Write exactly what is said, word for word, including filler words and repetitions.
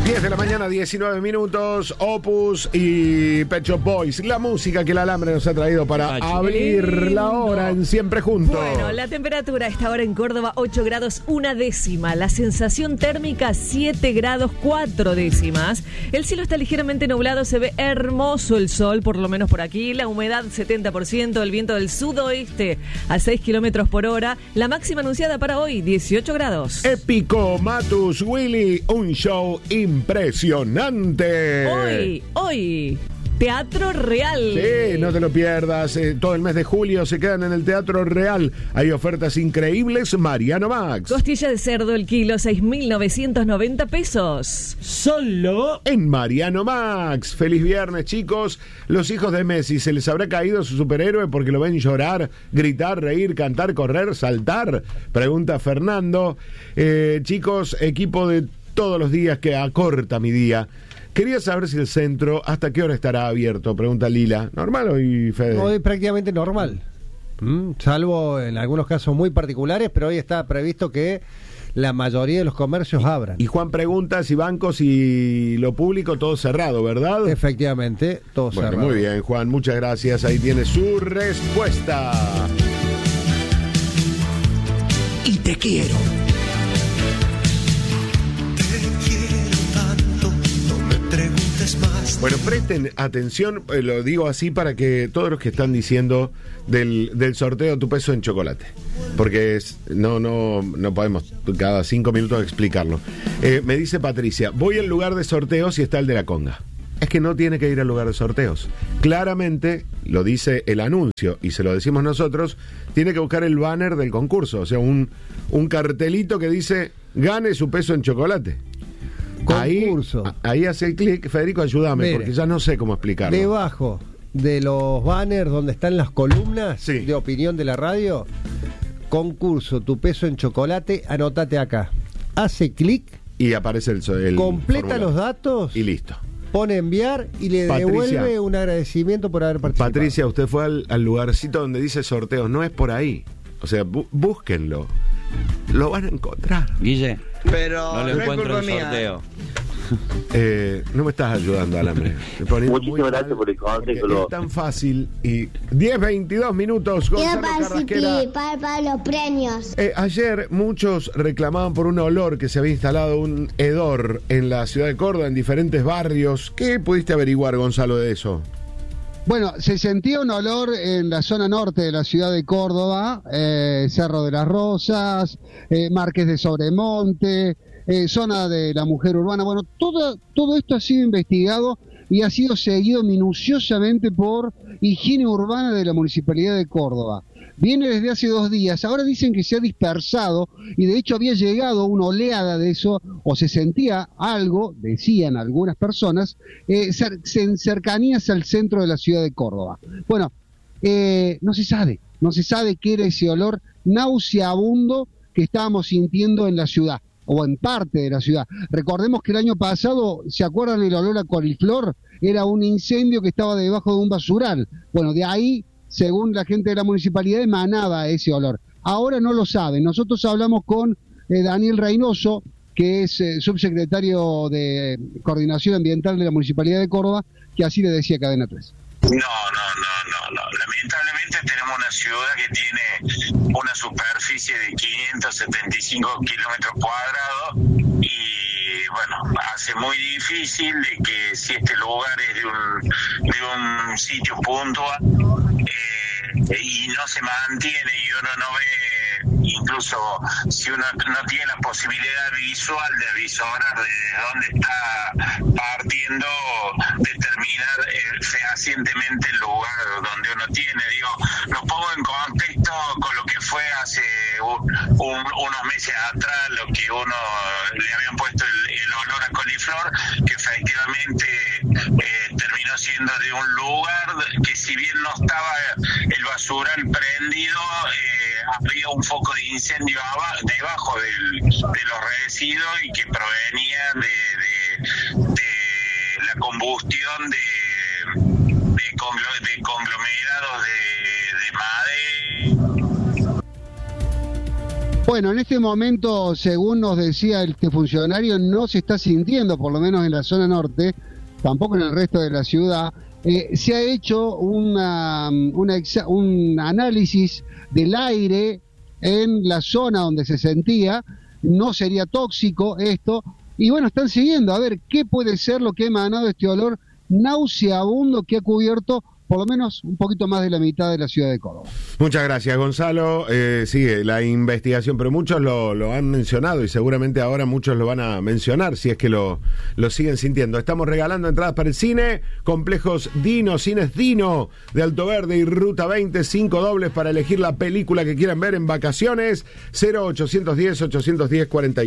diez de la mañana, diecinueve minutos, Opus y Pet Shop Boys. La música que el alambre nos ha traído para Pacho. abrir la hora en Siempre Juntos. Bueno, la temperatura a esta hora en Córdoba, ocho grados, una décima. La sensación térmica, siete grados, cuatro décimas. El cielo está ligeramente nublado, se ve hermoso el sol, por lo menos por aquí. La humedad, setenta por ciento. El viento del sudoeste a seis kilómetros por hora. La máxima anunciada para hoy, dieciocho grados. Épico, Matus, Willy, un show impresionante. Hoy, hoy, Teatro Real. Sí, no te lo pierdas. Eh, todo el mes de julio se quedan en el Teatro Real. Hay ofertas increíbles. Mariano Max. Costilla de cerdo el kilo, seis mil novecientos noventa pesos. Solo En Mariano Max. Feliz viernes, chicos. Los hijos de Messi, ¿se les habrá caído su superhéroe porque lo ven llorar, gritar, reír, cantar, correr, saltar? Pregunta Fernando. Eh, chicos, equipo de todos los días que acorta mi día. Quería saber si el centro, ¿hasta qué hora estará abierto? Pregunta Lila. ¿Normal hoy, Fede? Hoy prácticamente normal, ¿Mm? salvo en algunos casos muy particulares, pero hoy está previsto que la mayoría de los comercios abran. Y Juan pregunta si bancos y lo público todo cerrado, ¿verdad? Efectivamente, todo Bueno, cerrado. muy bien, Juan, muchas gracias. Ahí tiene su respuesta. y te quiero. Bueno, presten atención, eh, lo digo así para que todos los que están diciendo del, del sorteo Tu Peso en Chocolate, porque es, no, no, no podemos cada cinco minutos explicarlo. Eh, me dice Patricia, voy al lugar de sorteos y está el de la conga. Es que no tiene que ir al lugar de sorteos. Claramente, lo dice el anuncio y se lo decimos nosotros, tiene que buscar el banner del concurso, o sea, un, un cartelito que dice, gane su peso en chocolate. Concurso. Ahí, ahí hace el clic. Federico, ayúdame, Mire, porque ya no sé cómo explicarlo. Debajo de los banners donde están las columnas Sí. de opinión de la radio, concurso Tu Peso en Chocolate, anótate acá. Hace clic, Y aparece el, el completa formulario. los datos, Y listo. pone enviar y le Patricia. devuelve un agradecimiento por haber participado. Patricia, usted fue al, al lugarcito donde dice sorteos. No es por ahí. O sea, bú- búsquenlo. Lo van a encontrar. Guille, Pero no lo no es encuentro culpa en el mía. sorteo. Eh, no me estás ayudando, Alambre. Me poniendo Muchísimas muy gracias mal, por el consejo, porque lo- Es tan fácil. Y diez veintidós minutos. Quiero Gonzalo Carrasquera. participar para los premios. Eh, ayer muchos reclamaban por un olor que se había instalado un hedor en la ciudad de Córdoba, en diferentes barrios. ¿Qué pudiste averiguar, Gonzalo, de eso? Bueno, se sentía un olor en la zona norte de la ciudad de Córdoba, eh, Cerro de las Rosas, eh, Marqués de Sobremonte, eh, zona de la Mujer Urbana. Bueno, todo, todo esto ha sido investigado y ha sido seguido minuciosamente por Higiene Urbana de la Municipalidad de Córdoba. Viene desde hace dos días, ahora dicen que se ha dispersado y de hecho había llegado una oleada de eso, o se sentía algo, decían algunas personas, eh, cer- en cercanías al centro de la ciudad de Córdoba. Bueno, eh, no se sabe, no se sabe qué era ese olor nauseabundo que estábamos sintiendo en la ciudad, o en parte de la ciudad. Recordemos que el año pasado, ¿se acuerdan el olor a coliflor? Era un incendio que estaba debajo de un basural. Bueno, de ahí, según la gente de la municipalidad, emanaba ese olor. Ahora no lo saben. Nosotros hablamos con eh, Daniel Reynoso, que es eh, subsecretario de Coordinación Ambiental de la Municipalidad de Córdoba, que así le decía Cadena tres. No, no, no, no, no. Lamentablemente tenemos una ciudad que tiene una superficie de quinientos setenta y cinco kilómetros cuadrados y, bueno, hace muy difícil de que si este lugar es de un, de un sitio puntual eh, y no se mantiene y uno no ve, incluso si uno no tiene la posibilidad visual de avisorar de dónde está partiendo, determinar eh, fehacientemente el lugar donde uno tiene. Digo, lo pongo en contexto con lo que fue hace un, un, unos meses atrás, lo que uno le habían puesto el, el olor a coliflor, que efectivamente eh, terminó siendo de un lugar que, si bien no estaba el basural prendido, eh, había un foco de incendio aba- debajo del, de los residuos y que provenía de, de, de la combustión de de, conglo- de conglomerados de, de madera. Bueno, en este momento, según nos decía este funcionario, no se está sintiendo, por lo menos en la zona norte, tampoco en el resto de la ciudad. Eh, se ha hecho una, una exa- un análisis del aire en la zona donde se sentía, no sería tóxico esto, y bueno, están siguiendo a ver qué puede ser lo que ha emanado este olor nauseabundo que ha cubierto por lo menos un poquito más de la mitad de la ciudad de Córdoba. Muchas gracias, Gonzalo. Eh, sigue la investigación, pero muchos lo, lo han mencionado y seguramente ahora muchos lo van a mencionar si es que lo, lo siguen sintiendo. Estamos regalando entradas para el cine, complejos Dino, Cines Dino de Alto Verde y Ruta veinte, cinco dobles para elegir la película que quieran ver en vacaciones, cero ochocientos diez, ochocientos diez, cuarenta y cuatro.